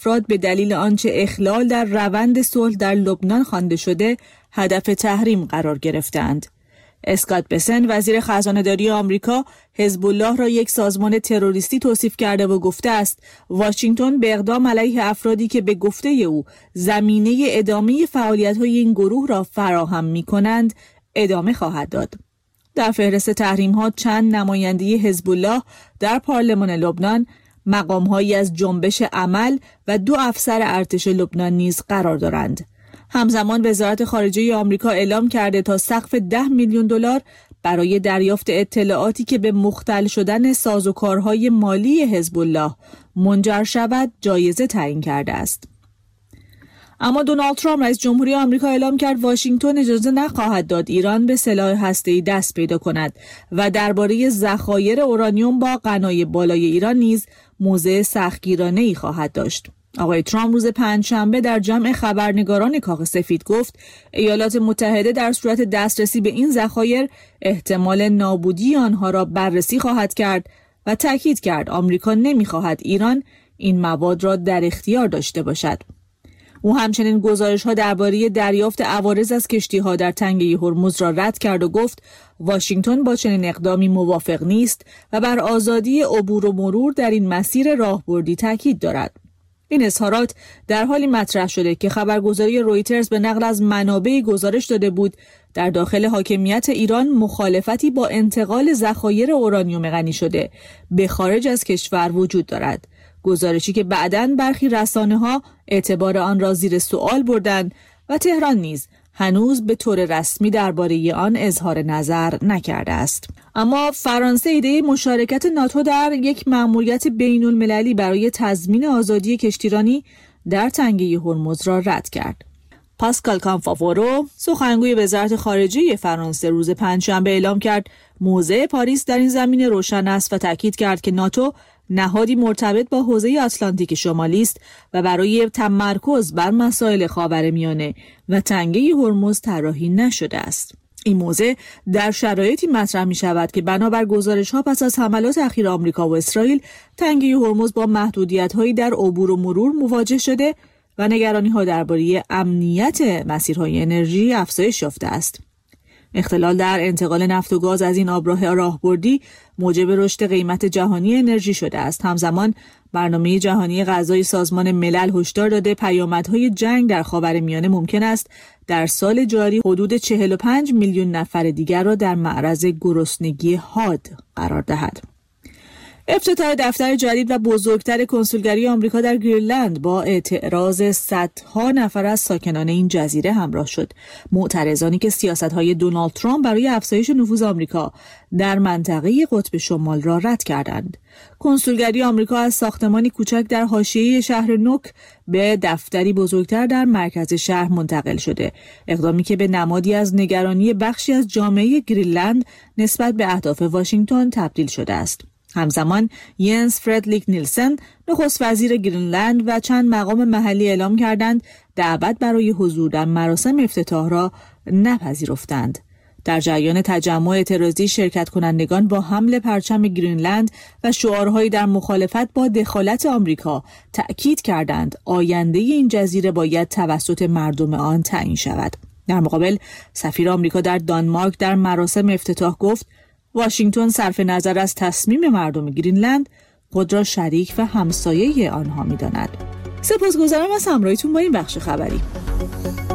افراد به دلیل آنچه اخلال در روند صلح در لبنان خوانده شده هدف تحریم قرار گرفتند. اسکات بسن وزیر خزانه‌داری آمریکا حزب الله را یک سازمان تروریستی توصیف کرده و گفته است واشنگتن به اقدام علیه افرادی که به گفته او زمینه ادامه فعالیت‌های این گروه را فراهم می‌کنند ادامه خواهد داد. در فهرست تحریم‌ها چند نماینده حزب الله در پارلمان لبنان، مقام‌هایی از جنبش عمل و 2 افسر ارتش لبنان نیز قرار دارند. همزمان وزارت خارجه آمریکا اعلام کرده تا سقف $10 میلیون برای دریافت اطلاعاتی که به مختل شدن سازوکارهای مالی حزب الله منجر شود جایزه تعیین کرده است. اما دونالد ترامپ رئیس جمهوری آمریکا اعلام کرد واشنگتن اجازه نخواهد داد ایران به سلاح هسته‌ای دست پیدا کند و درباره ذخایر اورانیوم با غنای بالای ایران نیز موضع سختگیرانه‌ای خواهد داشت. آقای ترامپ روز پنجشنبه در جمع خبرنگاران کاخ سفید گفت ایالات متحده در صورت دسترسی به این ذخایر احتمال نابودی آنها را بررسی خواهد کرد و تاکید کرد آمریکا نمی‌خواهد ایران این مواد را در اختیار داشته باشد. او همچنین گزارش‌ها درباره دریافت عوارض از کشتی‌ها در تنگه هرمز را رد کرد و گفت واشنگتن با چنین اقدامی موافق نیست و بر آزادی عبور و مرور در این مسیر راهبردی تاکید دارد. این اظهارات در حالی مطرح شده که خبرگزاری رویترز به نقل از منابعی گزارش داده بود در داخل حاکمیت ایران مخالفتی با انتقال ذخایر اورانیوم غنی شده به خارج از کشور وجود دارد. گزارشی که بعداً برخی رسانه‌ها اعتبار آن را زیر سوال بردند و تهران نیز هنوز به طور رسمی درباره آن اظهار نظر نکرده است. اما فرانسه ایده مشارکت ناتو در یک مأموریت بین‌المللی برای تضمین آزادی کشتیرانی در تنگه هرمز را رد کرد. پاسکال کانفاورو سخنگوی وزارت خارجه فرانسه روز پنجشنبه اعلام کرد موضع پاریس در این زمینه روشن است و تاکید کرد که ناتو نهادی مرتبط با حوزه آتلانتیک شمالی است و برای تمرکز بر مسائل خاورمیانه و تنگه هرمز طراحی نشده است. این موضع در شرایطی مطرح می شود که بنابر گزارش‌ها پس از حملات اخیر آمریکا و اسرائیل تنگه هرمز با محدودیت‌هایی در عبور و مرور مواجه شده و نگرانی‌ها درباره امنیت مسیرهای انرژی افزایش یافته است. اختلال در انتقال نفت و گاز از این آبراه راهبردی موجب رشد قیمت جهانی انرژی شده است. همزمان برنامه جهانی غذای سازمان ملل هشدار داده پیامدهای جنگ در خاورمیانه ممکن است در سال جاری حدود 45 میلیون نفر دیگر را در معرض گرسنگی حاد قرار دهد. افتتاح دفتر جدید و بزرگتر کنسولگری آمریکا در گرینلند با اعتراض صدها نفر از ساکنان این جزیره همراه شد. معترضانی که سیاست‌های دونالد ترامپ برای افزایش نفوذ آمریکا در منطقه قطب شمال را رد کردند. کنسولگری آمریکا از ساختمانی کوچک در حاشیه شهر نوک به دفتری بزرگتر در مرکز شهر منتقل شده. اقدامی که به نمادی از نگرانی بخشی از جامعه گرینلند نسبت به اهداف واشنگتن تبدیل شده است. همزمان ینس فردریک نیلسن نخست وزیر گرینلند و چند مقام محلی اعلام کردند دعوت برای حضور در مراسم افتتاح را نپذیرفتند. در جریان تجمع اعتراضی شرکت کنندگان با حمل پرچم گرینلند و شعارهایی در مخالفت با دخالت آمریکا تأکید کردند آینده این جزیره باید توسط مردم آن تعیین شود. در مقابل سفیر آمریکا در دانمارک در مراسم افتتاح گفت واشنگتن صرف نظر از تصمیم مردم گرینلند خود را شریک و همسایه آنها می‌داند. سپاسگزارم از همراهیتون با این بخش خبری.